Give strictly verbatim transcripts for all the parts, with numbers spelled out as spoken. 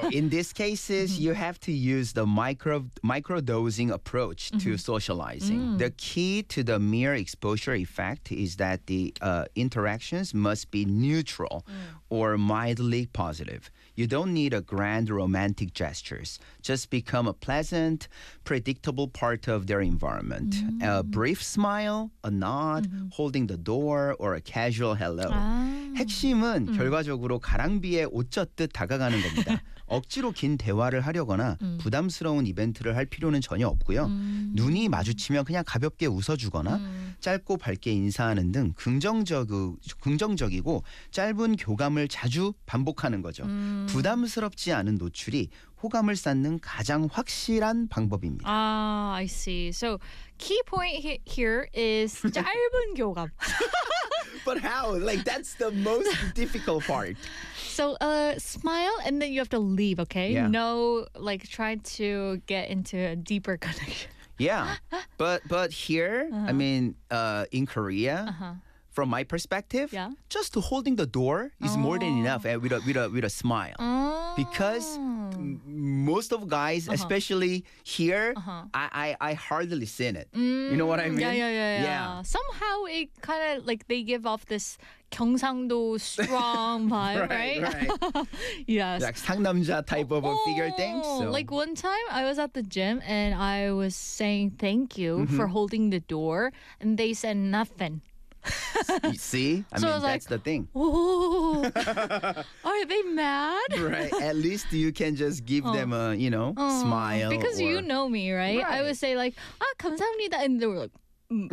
In these cases, you have to use the micro microdosing approach to socializing. The key to the mere exposure effect is that the uh, interactions must be neutral or mildly positive. You don't need a grand romantic gestures. Just become a pleasant, predictable part of their environment. A brief smile, a nod, holding the door, or a casual hello. 아. 핵심은 결과적으로 가랑비에 옷 젖듯 다가가는 겁니다. 억지로 긴 대화를 하려거나 음. 부담스러운 이벤트를 할 필요는 전혀 없고요. 음. 눈이 마주치면 그냥 가볍게 웃어주거나 음. 짧고 밝게 인사하는 등 긍정적, 긍정적이고 짧은 교감을 자주 반복하는 거죠. 음. 부담스럽지 않은 노출이 호감을 쌓는 가장 확실한 방법입니다. Ah, I see. So, key point he- here is 짧은 교감. But how? Like that's the most difficult part. So, uh, smile and then you have to leave, okay? Yeah. No, like, try to get into a deeper connection. Yeah, but but here, I mean, uh, in Korea, Uh-huh. from my perspective, Yeah. just holding the door is more than Oh. enough eh, with a with a with a smile. Oh. Because m- most of guys, especially here, Uh-huh. I, I I hardly seen it. You know what I mean? Yeah, yeah, yeah, yeah. Yeah. Somehow it kind of like they give off this 경상도 strong vibe, Right, right? right. Yes. Like 상남자 type of a figure thing. Oh, So. Like one time I was at the gym and I was saying thank you Mm-hmm. for holding the door and they said nothing. You see, I So mean I was that's like- the thing. Oh, are they mad? Right. At least you can just give them a you know Oh, smile. Because you or- know me, right? I Right. would say like, ah, 감사합니다. And they were like, mm.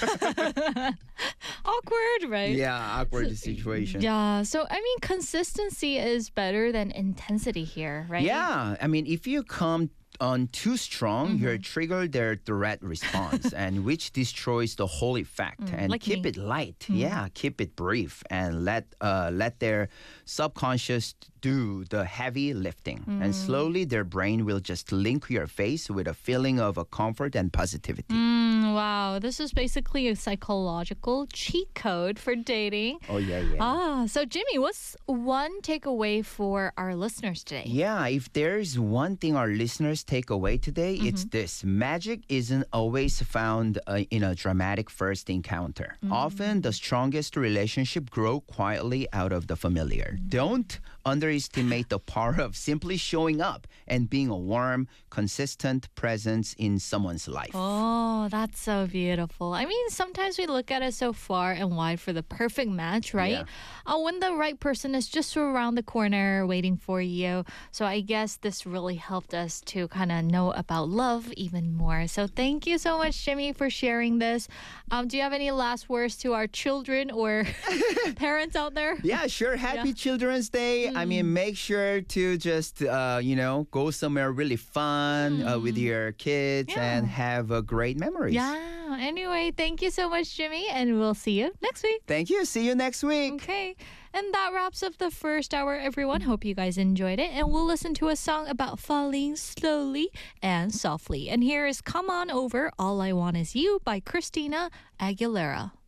awkward, right? Yeah, awkward situation. Yeah. So, I mean, consistency is better than intensity here, right? Yeah, I mean, if you come on too strong, Mm-hmm. you're trigger their threat response, and which destroys the whole effect. and Mm, like keep me. it light. Yeah, keep it brief, and let uh, let their subconscious do the heavy lifting. Mm. And slowly, their brain will just link your face with a feeling of a comfort and positivity. Mm, wow. This is basically a psychological cheat code for dating. Oh yeah, yeah. Ah, so Jimmy, what's one takeaway for our listeners today? Yeah, if there's one thing our listeners take away today, it's this. Magic isn't always found uh, in a dramatic first encounter. Often, the strongest relationship grow quietly out of the familiar. Don't underestimate the power of simply showing up and being a warm, consistent presence in someone's life. Oh, that's so beautiful. I mean, sometimes we look at it so far and wide for the perfect match, right? Uh, when the right person is just around the corner waiting for you. So I guess this really helped us to kind of know about love even more. So thank you so much, Jimmy, for sharing this. Um, do you have any last words to our children or parents out there? Yeah, sure. Happy Children's Day. I mean, make sure to just, uh, you know, go somewhere really fun uh, with your kids Yeah. and have uh, great memories. Yeah. Anyway, thank you so much, Jimmy, and we'll see you next week. Thank you. See you next week. Okay. And that wraps up the first hour, everyone. Hope you guys enjoyed it. And we'll listen to a song about falling slowly and softly. And here is Come On Over, All I Want Is You by Christina Aguilera.